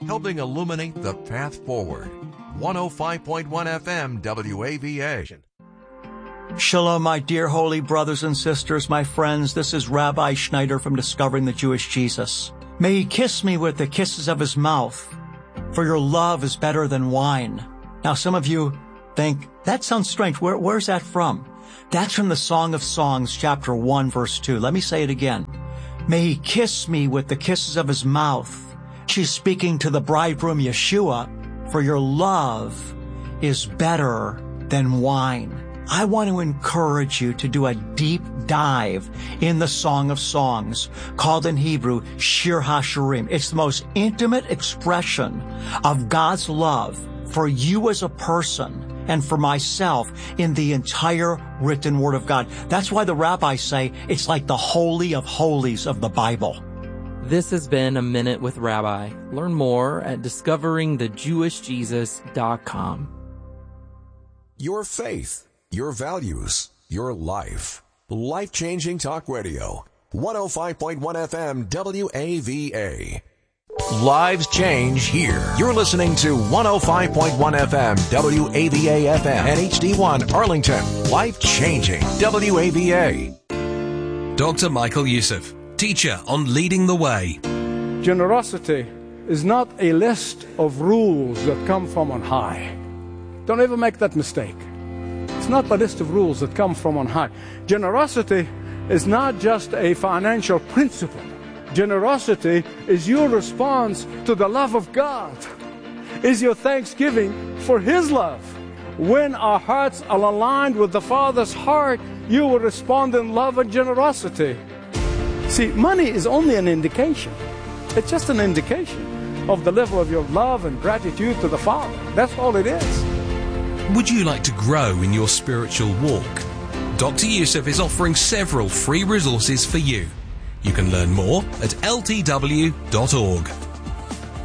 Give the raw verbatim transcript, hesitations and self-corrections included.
helping illuminate the path forward. one oh five point one F M W A V A. Shalom, my dear holy brothers and sisters, my friends. This is Rabbi Schneider from Discovering the Jewish Jesus. May he kiss me with the kisses of his mouth, for your love is better than wine. Now, some of you think, that sounds strange. Where, where's that from? That's from the Song of Songs, chapter one, verse two. Let me say it again. May he kiss me with the kisses of his mouth. She's speaking to the bridegroom Yeshua, for your love is better than wine. I want to encourage you to do a deep dive in the Song of Songs, called in Hebrew Shir HaShirim. It's the most intimate expression of God's love for you as a person and for myself in the entire written Word of God. That's why the rabbis say it's like the Holy of Holies of the Bible. This has been A Minute with Rabbi. Learn more at discovering the jewish jesus dot com. Your faith, your values, your life. Life-changing talk radio. one oh five point one F M W A V A. Lives change here. You're listening to one oh five point one F M W A V A F M and H D one Arlington. Life-changing W A V A. Doctor Michael Youssef, teacher on Leading the Way. Generosity is not a list of rules that come from on high. Don't ever make that mistake. It's not a list of rules that come from on high. Generosity is not just a financial principle. Generosity is your response to the love of God. Is your thanksgiving for His love. When our hearts are aligned with the Father's heart, you will respond in love and generosity. See, money is only an indication. It's just an indication of the level of your love and gratitude to the Father. That's all it is. Would you like to grow in your spiritual walk? Doctor Youssef is offering several free resources for you. You can learn more at L T W dot org.